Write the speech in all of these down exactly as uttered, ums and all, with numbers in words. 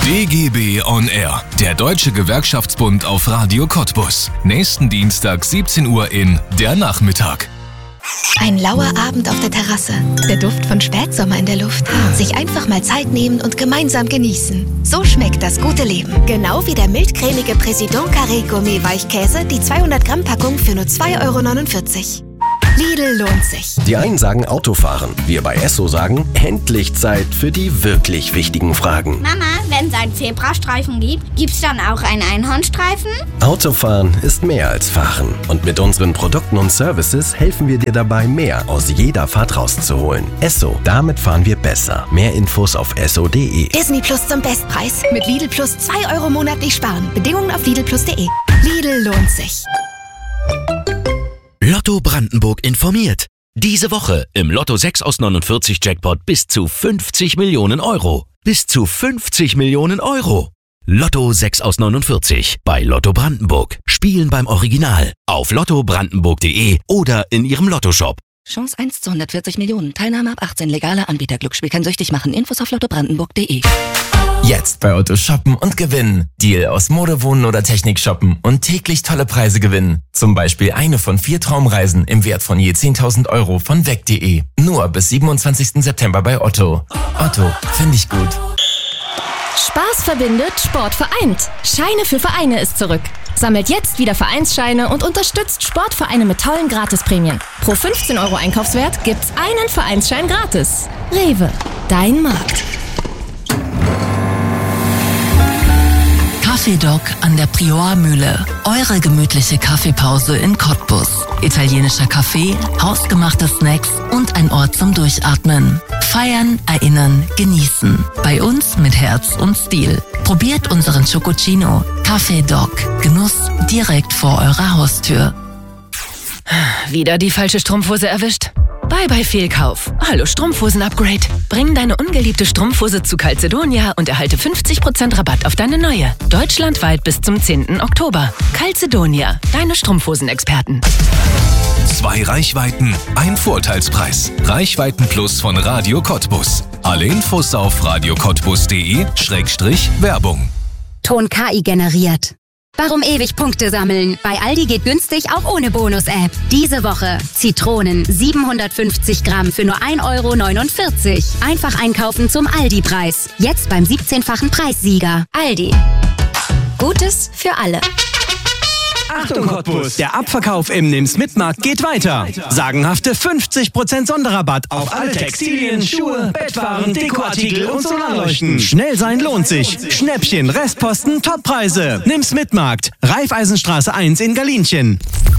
D G B on Air, der Deutsche Gewerkschaftsbund auf Radio Cottbus. Nächsten Dienstag siebzehn Uhr in Der Nachmittag. Ein lauer Abend auf der Terrasse, der Duft von Spätsommer in der Luft. Sich einfach mal Zeit nehmen und gemeinsam genießen. So schmeckt das gute Leben. Genau wie der mildcremige Président Carré Gourmet Weichkäse, die zweihundert Gramm Packung für nur zwei Euro neunundvierzig. Lidl lohnt sich. Die einen sagen Autofahren, wir bei Esso sagen, endlich Zeit für die wirklich wichtigen Fragen. Mama, wenn es einen Zebrastreifen gibt, gibt's dann auch einen Einhornstreifen? Autofahren ist mehr als Fahren. Und mit unseren Produkten und Services helfen wir dir dabei, mehr aus jeder Fahrt rauszuholen. Esso, damit fahren wir besser. Mehr Infos auf esso punkt de. Disney Plus zum Bestpreis. Mit Lidl Plus zwei Euro monatlich sparen. Bedingungen auf lidl plus punkt de. Lidl lohnt sich. Lotto Brandenburg informiert. Diese Woche im Lotto sechs aus neunundvierzig Jackpot bis zu fünfzig Millionen Euro. Bis zu fünfzig Millionen Euro. Lotto sechs aus neunundvierzig bei Lotto Brandenburg. Spielen beim Original auf lotto brandenburg punkt de oder in ihrem Lottoshop. Chance eins zu hundertvierzig Millionen. Teilnahme ab achtzehn. Legaler Anbieter. Glücksspiel kann süchtig machen. Infos auf lotto brandenburg punkt de. Jetzt bei Otto shoppen und gewinnen. Deal aus Mode, Wohnen oder Technik shoppen und täglich tolle Preise gewinnen. Zum Beispiel eine von vier Traumreisen im Wert von je zehntausend Euro von weg punkt de. Nur bis siebenundzwanzigsten September bei Otto. Otto, finde ich gut. Spaß verbindet, Sport vereint. Scheine für Vereine ist zurück. Sammelt jetzt wieder Vereinsscheine und unterstützt Sportvereine mit tollen Gratisprämien. Pro fünfzehn Euro Einkaufswert gibt's einen Vereinsschein gratis. Rewe, dein Markt. Kaffeedoc an der Priormühle. Eure gemütliche Kaffeepause in Cottbus. Italienischer Kaffee, hausgemachte Snacks und ein Ort zum Durchatmen. Feiern, erinnern, genießen. Bei uns mit Herz und Stil. Probiert unseren Chococino. Kaffeedoc. Genuss direkt vor eurer Haustür. Wieder die falsche Strumpfhose erwischt? Bye bye Fehlkauf. Hallo Strumpfhosen-Upgrade. Bring deine ungeliebte Strumpfhose zu Calzedonia und erhalte fünfzig Prozent Rabatt auf deine neue. Deutschlandweit bis zum zehnten Oktober. Calzedonia, deine Strumpfhosen-Experten. Zwei Reichweiten, ein Vorteilspreis. Reichweiten Plus von Radio Cottbus. Alle Infos auf radio cottbus punkt de Schrägstrich Werbung. Ton K I generiert. Warum ewig Punkte sammeln? Bei Aldi geht günstig auch ohne Bonus-App. Diese Woche Zitronen siebenhundertfünfzig Gramm für nur ein Euro neunundvierzig. Einfach einkaufen zum Aldi-Preis. Jetzt beim siebzehnfachen Preissieger. Aldi. Gutes für alle. Achtung Cottbus, der Abverkauf im Nimm's-Mit-Markt geht weiter. Sagenhafte fünfzig Prozent Sonderrabatt auf alle Textilien, Schuhe, Bettwaren, Dekoartikel und Solarleuchten. Schnell sein lohnt sich. Schnäppchen, Restposten, Toppreise. Nimm's-Mit-Markt, Raiffeisenstraße eins in Galinchen.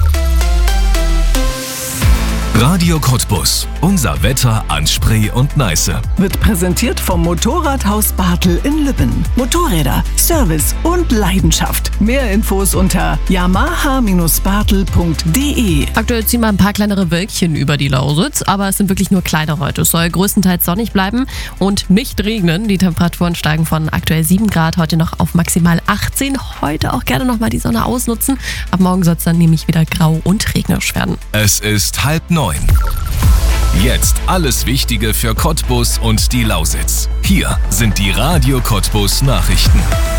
Radio Cottbus. Unser Wetter an Spree und Neiße. Wird präsentiert vom Motorradhaus Bartel in Lübben. Motorräder, Service und Leidenschaft. Mehr Infos unter yamaha Bindestrich bartel punkt de. Aktuell ziehen wir ein paar kleinere Wölkchen über die Lausitz, aber es sind wirklich nur kleine heute. Es soll größtenteils sonnig bleiben und nicht regnen. Die Temperaturen steigen von aktuell sieben Grad heute noch auf maximal achtzehn. Heute auch gerne nochmal die Sonne ausnutzen. Ab morgen soll es dann nämlich wieder grau und regnerisch werden. Es ist halb neun. Jetzt alles Wichtige für Cottbus und die Lausitz. Hier sind die Radio Cottbus Nachrichten.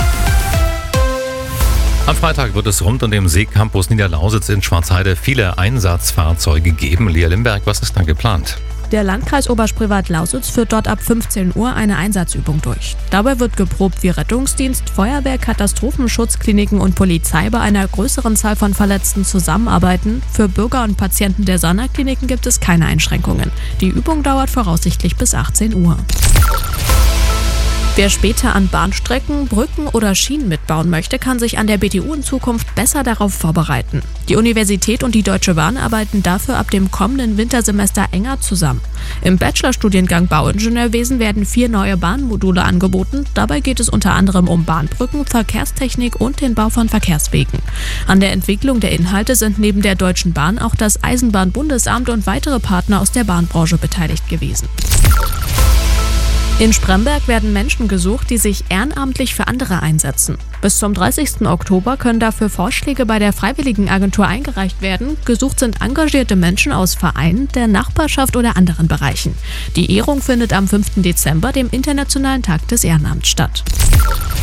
Am Freitag wird es rund um den Seecampus Niederlausitz in Schwarzheide viele Einsatzfahrzeuge geben. Lea Limberg, was ist dann geplant? Der Landkreis Oberspreewald-Lausitz führt dort ab fünfzehn Uhr eine Einsatzübung durch. Dabei wird geprobt, wie Rettungsdienst, Feuerwehr, Katastrophenschutz, Kliniken und Polizei bei einer größeren Zahl von Verletzten zusammenarbeiten. Für Bürger und Patienten der Sana-Kliniken gibt es keine Einschränkungen. Die Übung dauert voraussichtlich bis achtzehn Uhr. Wer später an Bahnstrecken, Brücken oder Schienen mitbauen möchte, kann sich an der B T U in Zukunft besser darauf vorbereiten. Die Universität und die Deutsche Bahn arbeiten dafür ab dem kommenden Wintersemester enger zusammen. Im Bachelorstudiengang Bauingenieurwesen werden vier neue Bahnmodule angeboten. Dabei geht es unter anderem um Bahnbrücken, Verkehrstechnik und den Bau von Verkehrswegen. An der Entwicklung der Inhalte sind neben der Deutschen Bahn auch das Eisenbahnbundesamt und weitere Partner aus der Bahnbranche beteiligt gewesen. In Spremberg werden Menschen gesucht, die sich ehrenamtlich für andere einsetzen. Bis zum dreißigsten Oktober können dafür Vorschläge bei der Freiwilligenagentur eingereicht werden. Gesucht sind engagierte Menschen aus Vereinen, der Nachbarschaft oder anderen Bereichen. Die Ehrung findet am fünften Dezember, dem Internationalen Tag des Ehrenamts, statt.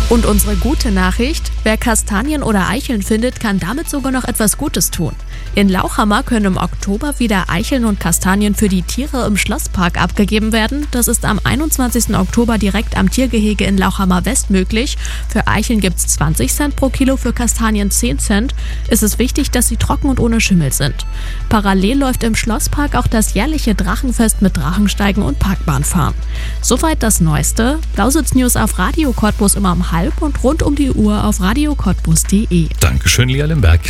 Und unsere gute Nachricht, wer Kastanien oder Eicheln findet, kann damit sogar noch etwas Gutes tun. In Lauchhammer können im Oktober wieder Eicheln und Kastanien für die Tiere im Schlosspark abgegeben werden. Das ist am einundzwanzigsten Oktober direkt am Tiergehege in Lauchhammer West möglich. Für Eicheln gibt es zwanzig Cent pro Kilo, für Kastanien zehn Cent. Es ist wichtig, dass sie trocken und ohne Schimmel sind. Parallel läuft im Schlosspark auch das jährliche Drachenfest mit Drachensteigen und Parkbahnfahren. Soweit das Neueste. Lausitz News auf Radio Cottbus immer um halb und rund um die Uhr auf radio cottbus punkt de. Dankeschön, Lia Limberg.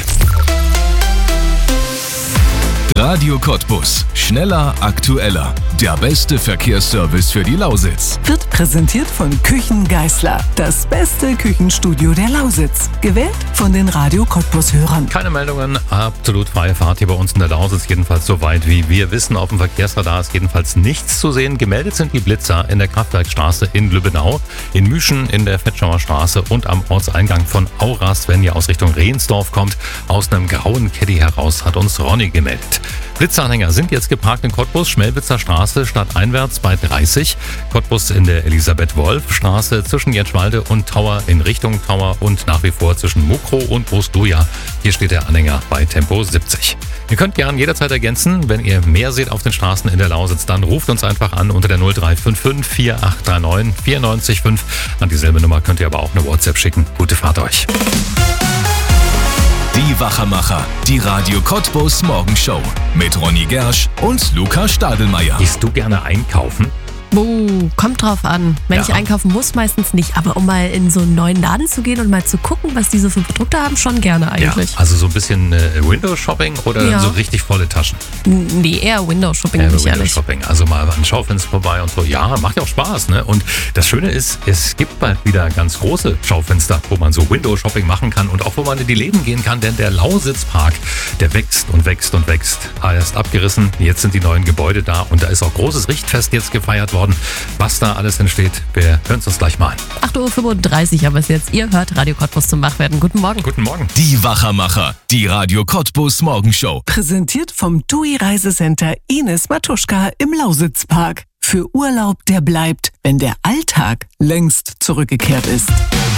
Radio Cottbus. Schneller, aktueller. Der beste Verkehrsservice für die Lausitz. Wird präsentiert von Küchen Geisler. Das beste Küchenstudio der Lausitz. Gewählt von den Radio Cottbus-Hörern. Keine Meldungen, absolut freie Fahrt hier bei uns in der Lausitz. Jedenfalls soweit wie wir wissen. Auf dem Verkehrsradar ist jedenfalls nichts zu sehen. Gemeldet sind die Blitzer in der Kraftwerkstraße in Lübbenau, in Müschen in der Fetschauer Straße und am Ortseingang von Auras, wenn ihr aus Richtung Rehnsdorf kommt. Aus einem grauen Caddy heraus hat uns Ronny gemeldet. Blitzanhänger sind jetzt geparkt in Cottbus, Schmelwitzer Straße stadteinwärts bei dreißig, Cottbus in der Elisabeth-Wolf-Straße zwischen Jetschwalde und Tauer in Richtung Tauer und nach wie vor zwischen Mukro und Großduja. Hier steht der Anhänger bei Tempo siebzig. Ihr könnt gern jederzeit ergänzen, wenn ihr mehr seht auf den Straßen in der Lausitz, dann ruft uns einfach an unter der null drei fünf fünf vier acht drei neun vier neun fünf. An dieselbe Nummer könnt ihr aber auch eine WhatsApp schicken. Gute Fahrt euch. Die Wachermacher, die Radio Cottbus Morgenshow mit Ronny Gersch und Luca Stadelmeier. Gehst du gerne einkaufen? Oh, kommt drauf an. Wenn Ja. ich einkaufen muss, meistens nicht. Aber um mal in so einen neuen Laden zu gehen und mal zu gucken, was diese für Produkte haben, schon gerne eigentlich. Ja, also so ein bisschen äh, Windows-Shopping oder Ja. so richtig volle Taschen? N- Nee, eher Windows-Shopping, Ja, bin ich ehrlich. Windows-Shopping. Also mal an Schaufenster vorbei und so. Ja, macht ja auch Spaß, ne? Und das Schöne ist, es gibt bald wieder ganz große Schaufenster, wo man so Windows-Shopping machen kann und auch wo man in die Läden gehen kann, denn der Lausitzpark, der wächst und wächst und wächst. Ah, er ist abgerissen, jetzt sind die neuen Gebäude da und da ist auch großes Richtfest jetzt gefeiert worden. Was da alles entsteht, wir hören es uns gleich mal an. acht Uhr fünfunddreißig haben wir es jetzt. Ihr hört Radio Cottbus zum Wachwerden. Guten Morgen. Guten Morgen. Die Wachermacher, die Radio Cottbus Morgenshow. Präsentiert vom T U I Reisecenter Ines Matuschka im Lausitzpark. Für Urlaub, der bleibt, wenn der Alltag längst zurückgekehrt ist.